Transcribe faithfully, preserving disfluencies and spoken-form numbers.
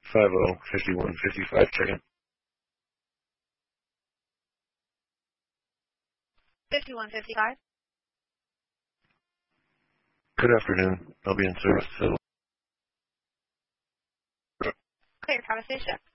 five zero fifty-one fifty-five, check-in. fifty-one fifty-five. Good afternoon. I'll be in service till... Clear conversation.